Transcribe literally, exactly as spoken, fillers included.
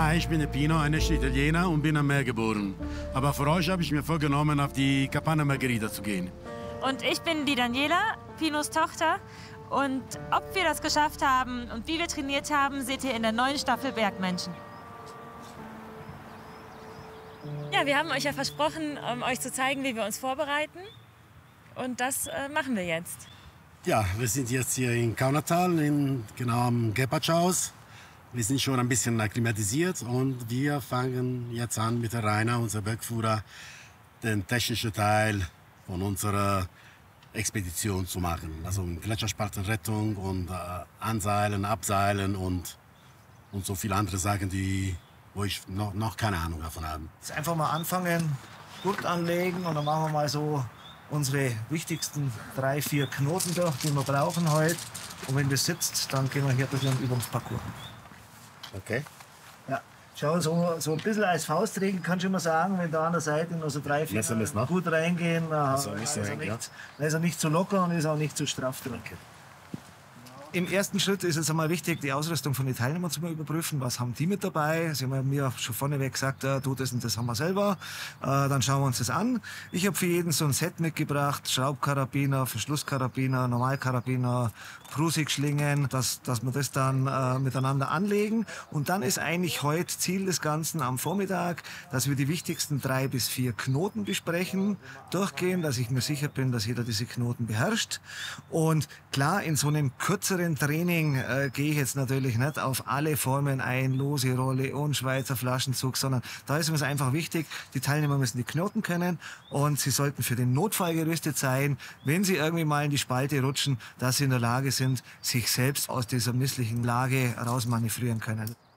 Hi, ich bin der Pino, ein echter Italiener und bin am Meer geboren. Aber für euch habe ich mir vorgenommen, auf die Capanna Margherita zu gehen. Und ich bin die Daniela, Pinos Tochter. Und ob wir das geschafft haben und wie wir trainiert haben, seht ihr in der neuen Staffel Bergmenschen. Ja, wir haben euch ja versprochen, um euch zu zeigen, wie wir uns vorbereiten. Und das äh, machen wir jetzt. Ja, wir sind jetzt hier in Kaunertal, in, genau am Gepardhaus. Wir sind schon ein bisschen akklimatisiert und wir fangen jetzt an mit der Rainer, unser Bergführer, den technischen Teil von unserer Expedition zu machen. Also Gletscherspaltenrettung und äh, Anseilen, Abseilen und, und so viele andere Sachen, die, wo ich noch, noch keine Ahnung davon habe. Jetzt einfach mal anfangen, Gurt anlegen und dann machen wir mal so unsere wichtigsten drei, vier Knoten durch, die wir brauchen heute. Und wenn das sitzt, dann gehen wir hier durch den Übungsparcours. Okay. Ja. Schau, so, so ein bisschen als Faustregel kannst du immer sagen, wenn da an der Seite noch so drei, vier gut reingehen, dann also nicht, so ist, er hängt, nicht, ja. ist er nicht zu locker und ist auch nicht zu straff drin. Im ersten Schritt ist es einmal wichtig, die Ausrüstung von den Teilnehmern zu überprüfen. Was haben die mit dabei? Sie haben mir schon vorneweg gesagt, äh, du, das und das haben wir selber. Äh, dann schauen wir uns das an. Ich habe für jeden so ein Set mitgebracht. Schraubkarabiner, Verschlusskarabiner, Normalkarabiner, Prusik-Schlingen, dass, dass wir das dann äh, miteinander anlegen. Und dann ist eigentlich heute Ziel des Ganzen am Vormittag, dass wir die wichtigsten drei bis vier Knoten besprechen, durchgehen, dass ich mir sicher bin, dass jeder diese Knoten beherrscht. Und klar, in so einem kürzeren Training äh, gehe ich jetzt natürlich nicht auf alle Formen ein, lose Rolle und Schweizer Flaschenzug, sondern da ist es einfach wichtig, die Teilnehmer müssen die Knoten können und sie sollten für den Notfall gerüstet sein, wenn sie irgendwie mal in die Spalte rutschen, dass sie in der Lage sind, sich selbst aus dieser misslichen Lage rausmanövrieren können.